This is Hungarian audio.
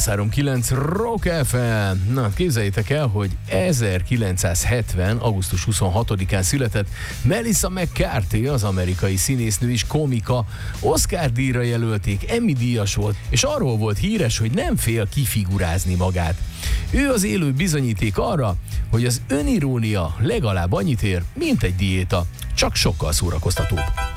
103.9 Rock FM. Na, képzeljétek el, hogy 1970. augusztus 26-án született Melissa McCarthy, az amerikai színésznő és komika. Oscar-díjra jelölték, Emmy-díjas volt, és arról volt híres, hogy nem fél kifigurázni magát. Ő az élő bizonyíték arra, hogy az önirónia legalább annyit ér, mint egy diéta, csak sokkal szórakoztatóbb.